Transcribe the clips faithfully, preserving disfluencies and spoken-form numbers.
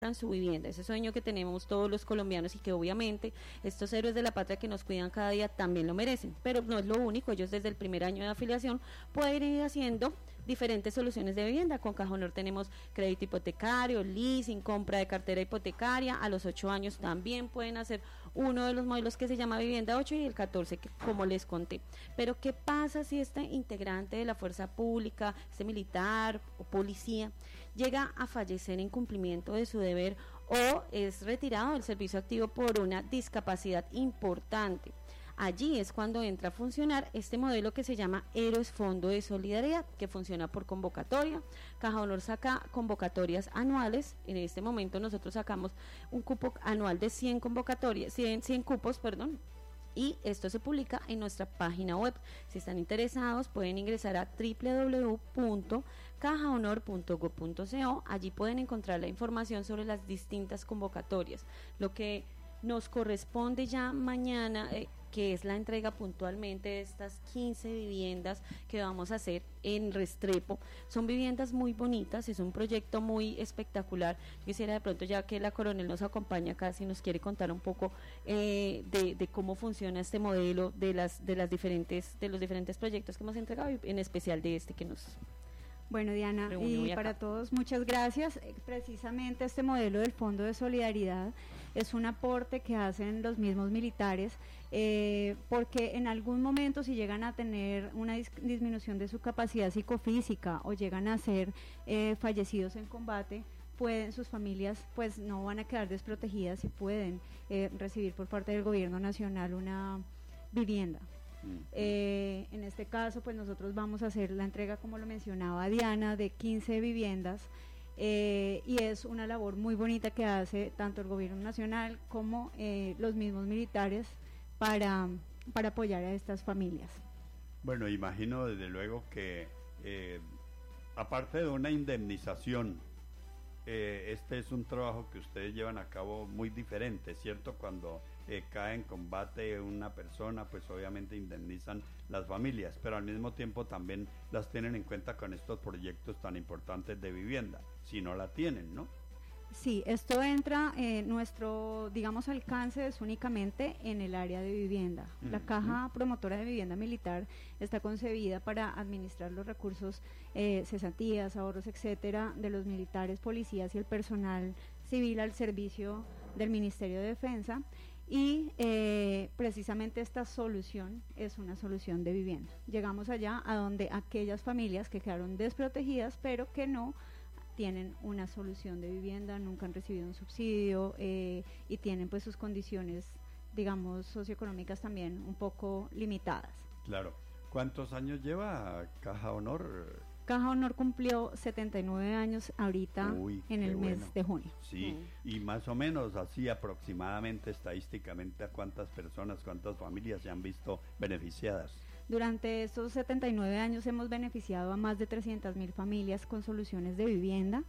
su vivienda, ese sueño que tenemos todos los colombianos y que obviamente estos héroes de la patria que nos cuidan cada día también lo merecen, pero no es lo único. Ellos desde el primer año de afiliación pueden ir haciendo diferentes soluciones de vivienda. Con Caja Honor tenemos crédito hipotecario, leasing, compra de cartera hipotecaria. A los ocho años también pueden hacer uno de los modelos que se llama Vivienda ocho y el catorce, que, como les conté. Pero ¿qué pasa si este integrante de la fuerza pública, este militar o policía, llega a fallecer en cumplimiento de su deber o es retirado del servicio activo por una discapacidad importante? Allí es cuando entra a funcionar este modelo que se llama Héroes Fondo de Solidaridad, que funciona por convocatoria. Caja Honor saca convocatorias anuales. En este momento nosotros sacamos un cupo anual de cien convocatorias, cien, cien cupos, perdón, y esto se publica en nuestra página web. Si están interesados pueden ingresar a doble u doble u doble u punto caja honor punto gob punto co. Allí pueden encontrar la información sobre las distintas convocatorias. Lo que nos corresponde ya mañana, eh, que es la entrega puntualmente de estas quince viviendas que vamos a hacer en Restrepo. Son viviendas muy bonitas, es un proyecto muy espectacular. Quisiera de pronto, ya que la coronel nos acompaña acá, si nos quiere contar un poco eh, de, de cómo funciona este modelo, de las de las diferentes de los diferentes proyectos que hemos entregado, y en especial de este que nos... Bueno, Diana, y para todos, muchas gracias. Precisamente este modelo del Fondo de Solidaridad es un aporte que hacen los mismos militares, eh, porque en algún momento, si llegan a tener una dis disminución de su capacidad psicofísica o llegan a ser eh, fallecidos en combate, pueden, sus familias pues no van a quedar desprotegidas y pueden eh, recibir por parte del gobierno nacional una vivienda. Eh, en este caso pues nosotros vamos a hacer la entrega, como lo mencionaba Diana, de quince viviendas, eh, y es una labor muy bonita que hace tanto el gobierno nacional como eh, los mismos militares para, para apoyar a estas familias. Bueno, imagino desde luego que eh, aparte de una indemnización, eh, este es un trabajo que ustedes llevan a cabo muy diferente, ¿cierto? Cuando Eh, cae en combate una persona, pues obviamente indemnizan las familias, pero al mismo tiempo también las tienen en cuenta con estos proyectos tan importantes de vivienda, si no la tienen, ¿no? Sí, esto entra, eh, nuestro, digamos, alcance es únicamente en el área de vivienda. La uh-huh. Caja Promotora de Vivienda Militar está concebida para administrar los recursos, eh, cesantías, ahorros, etcétera, de los militares, policías y el personal civil al servicio del Ministerio de Defensa. Y eh, precisamente esta solución es una solución de vivienda. Llegamos allá a donde aquellas familias que quedaron desprotegidas, pero que no tienen una solución de vivienda, nunca han recibido un subsidio eh, y tienen pues sus condiciones, digamos, socioeconómicas también un poco limitadas. Claro. ¿Cuántos años lleva Caja Honor? Caja Honor cumplió setenta y nueve años ahorita. Uy, en el mes bueno. de junio. Sí, mm. Y más o menos así aproximadamente, estadísticamente, ¿a cuántas personas, cuántas familias se han visto beneficiadas? Durante estos setenta y nueve años hemos beneficiado a más de trescientas mil familias con soluciones de vivienda,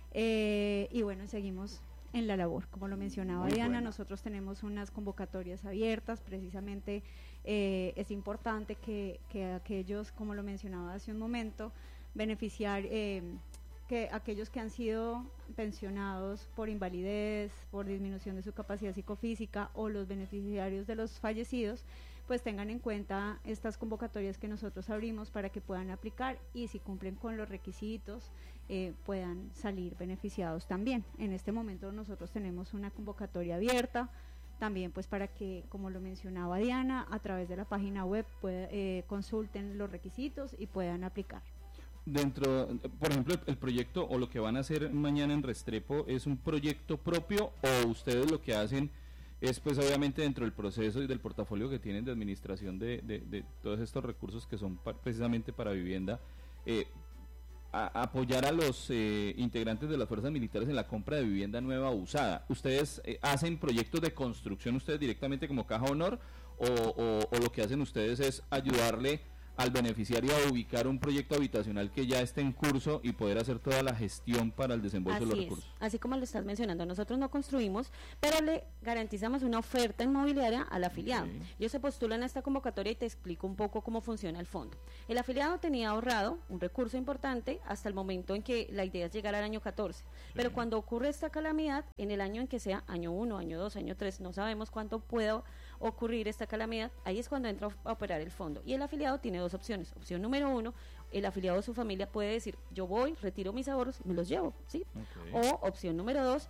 eh, y bueno, seguimos en la labor. Como lo mencionaba Muy Diana, buena. Nosotros tenemos unas convocatorias abiertas. Precisamente eh, es importante que, que aquellos, como lo mencionaba hace un momento, beneficiar, eh, que aquellos que han sido pensionados por invalidez, por disminución de su capacidad psicofísica, o los beneficiarios de los fallecidos, pues tengan en cuenta estas convocatorias que nosotros abrimos para que puedan aplicar, y si cumplen con los requisitos eh, puedan salir beneficiados también. En este momento nosotros tenemos una convocatoria abierta también, pues para que, como lo mencionaba Diana, a través de la página web pueda, eh, consulten los requisitos y puedan aplicar. Dentro, por ejemplo, el proyecto o lo que van a hacer mañana en Restrepo, ¿es un proyecto propio o ustedes lo que hacen es pues obviamente dentro del proceso y del portafolio que tienen de administración de, de, de todos estos recursos que son pa precisamente para vivienda, eh, a, apoyar a los eh, integrantes de las fuerzas militares en la compra de vivienda nueva o usada? ¿Ustedes eh, hacen proyectos de construcción ustedes directamente como Caja Honor o, o, o lo que hacen ustedes es ayudarle al beneficiario a ubicar un proyecto habitacional que ya esté en curso y poder hacer toda la gestión para el desembolso Así de los es, recursos. así como lo estás mencionando, nosotros no construimos, pero le garantizamos una oferta inmobiliaria al afiliado. Okay. Ellos se postulan a esta convocatoria y te explico un poco cómo funciona el fondo. El afiliado tenía ahorrado un recurso importante hasta el momento en que la idea es llegar al año catorce, sí. Pero cuando ocurre esta calamidad, en el año en que sea año uno, año dos, año tres, no sabemos cuánto pueda ocurrir esta calamidad, ahí es cuando entra a operar el fondo. Y el afiliado tiene dos opciones. Opción número uno, el afiliado de su familia puede decir, yo voy, retiro mis ahorros y me los llevo, ¿sí? Okay. O opción número dos,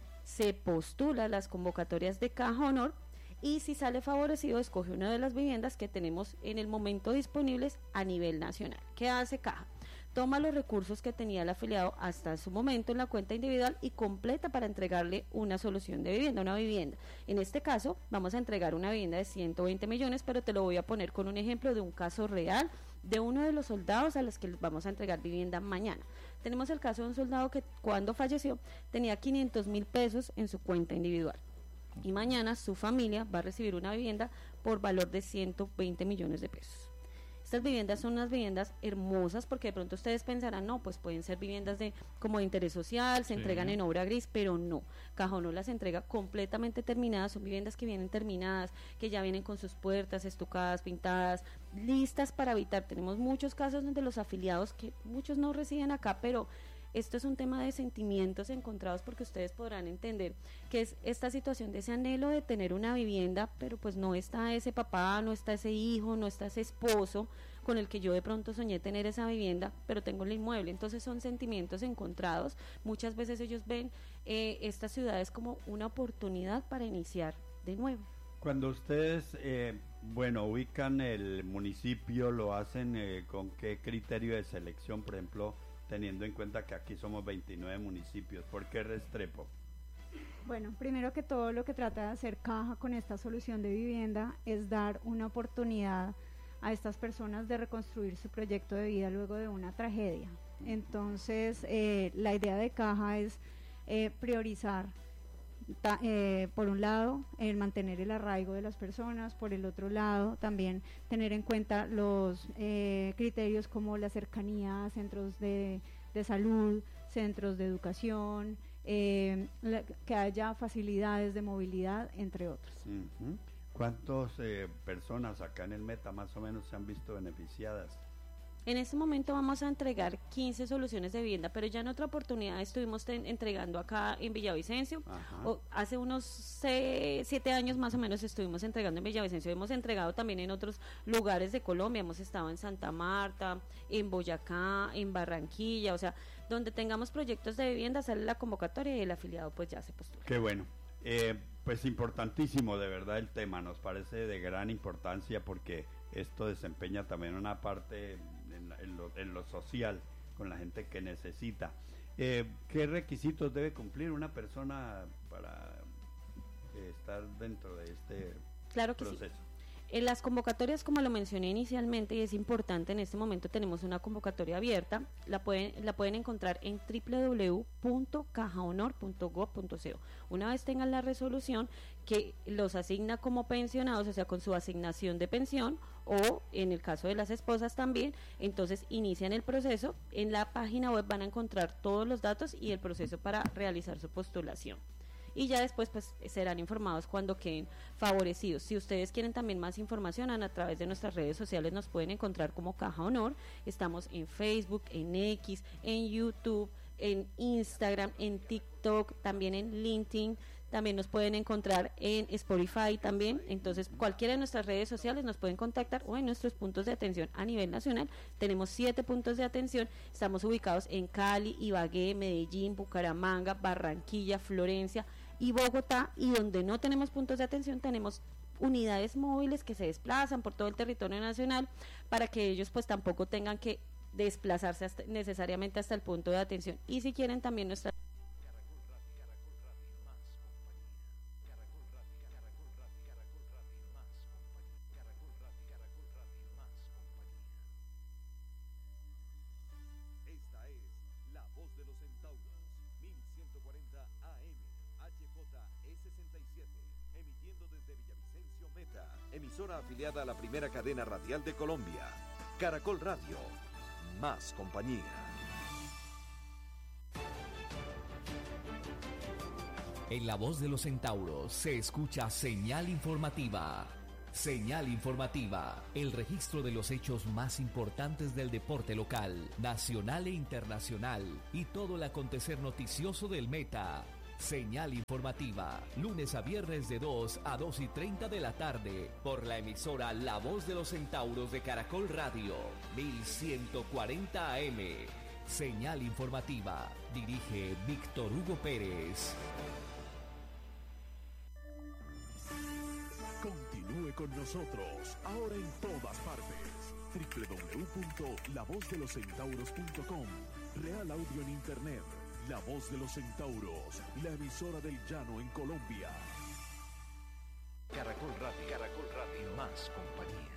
se postula las convocatorias de Caja Honor y si sale favorecido, escoge una de las viviendas que tenemos en el momento disponibles a nivel nacional. ¿Qué hace Caja? Toma los recursos que tenía el afiliado hasta su momento en la cuenta individual y completa para entregarle una solución de vivienda, una vivienda. En este caso, vamos a entregar una vivienda de ciento veinte millones, pero te lo voy a poner con un ejemplo de un caso real de uno de los soldados a los que les vamos a entregar vivienda mañana. Tenemos el caso de un soldado que cuando falleció tenía quinientos mil pesos en su cuenta individual. Y mañana su familia va a recibir una vivienda por valor de ciento veinte millones de pesos. Estas viviendas son unas viviendas hermosas porque de pronto ustedes pensarán, no, pues pueden ser viviendas de como de interés social, se sí. entregan en obra gris, pero no. Caja Honor las entrega completamente terminadas, son viviendas que vienen terminadas, que ya vienen con sus puertas estucadas, pintadas, listas para habitar. Tenemos muchos casos donde los afiliados, que muchos no residen acá, pero esto es un tema de sentimientos encontrados porque ustedes podrán entender que es esta situación de ese anhelo de tener una vivienda, pero pues no está ese papá, no está ese hijo, no está ese esposo con el que yo de pronto soñé tener esa vivienda, pero tengo el inmueble. Entonces son sentimientos encontrados. Muchas veces ellos ven eh, estas ciudades como una oportunidad para iniciar de nuevo. Cuando ustedes, eh, bueno, ubican el municipio, ¿lo hacen eh, con qué criterio de selección, por ejemplo, teniendo en cuenta que aquí somos veintinueve municipios? ¿Por qué Restrepo? Bueno, primero que todo lo que trata de hacer Caja con esta solución de vivienda es dar una oportunidad a estas personas de reconstruir su proyecto de vida luego de una tragedia. Entonces, eh, la idea de Caja es eh, priorizar, ta, eh, por un lado, el mantener el arraigo de las personas, por el otro lado, también tener en cuenta los eh, criterios como la cercanía a centros de, de salud, centros de educación, eh, la, que haya facilidades de movilidad, entre otros. Uh-huh. ¿Cuántas eh, personas acá en el Meta más o menos se han visto beneficiadas? En este momento vamos a entregar quince soluciones de vivienda, pero ya en otra oportunidad estuvimos ten, entregando acá en Villavicencio. O, hace unos siete años más o menos estuvimos entregando en Villavicencio. Hemos entregado también en otros lugares de Colombia. Hemos estado en Santa Marta, en Boyacá, en Barranquilla. O sea, donde tengamos proyectos de vivienda sale la convocatoria y el afiliado pues ya se postula. Qué bueno. Eh, pues importantísimo de verdad el tema. Nos parece de gran importancia porque esto desempeña también una parte en, en, lo, en lo social con la gente que necesita. Eh, ¿Qué requisitos debe cumplir una persona para eh, estar dentro de este claro que proceso? Sí. En las convocatorias, como lo mencioné inicialmente, y es importante, en este momento tenemos una convocatoria abierta, la pueden, la pueden encontrar en doble u doble u doble u punto caja honor punto gob punto co. Una vez tengan la resolución que los asigna como pensionados, o sea, con su asignación de pensión, o en el caso de las esposas también, entonces inician el proceso. En la página web van a encontrar todos los datos y el proceso para realizar su postulación. Y ya después pues serán informados cuando queden favorecidos. Si ustedes quieren también más información, a través de nuestras redes sociales nos pueden encontrar como Caja Honor. Estamos en Facebook, en X, en YouTube, en Instagram, en TikTok, también en LinkedIn. También nos pueden encontrar en Spotify también. Entonces, cualquiera de nuestras redes sociales nos pueden contactar o en nuestros puntos de atención a nivel nacional. Tenemos siete puntos de atención. Estamos ubicados en Cali, Ibagué, Medellín, Bucaramanga, Barranquilla, Florencia y Bogotá. Y donde no tenemos puntos de atención, tenemos unidades móviles que se desplazan por todo el territorio nacional para que ellos pues tampoco tengan que desplazarse hasta, necesariamente hasta el punto de atención. Y si quieren también nuestra emisora afiliada a la primera cadena radial de Colombia. Caracol Radio, más compañía. En La Voz de los Centauros se escucha señal informativa. Señal informativa, el registro de los hechos más importantes del deporte local, nacional e internacional y todo el acontecer noticioso del Meta. Señal informativa, lunes a viernes de dos a dos y treinta de la tarde, por la emisora La Voz de los Centauros de Caracol Radio, mil ciento cuarenta A M. Señal informativa, dirige Víctor Hugo Pérez. Continúe con nosotros, ahora en todas partes. doble u doble u doble u punto la voz de los centauros punto com. Real Audio en Internet. La Voz de los Centauros, la emisora del llano en Colombia. Caracol Radio, Caracol Radio, más compañía.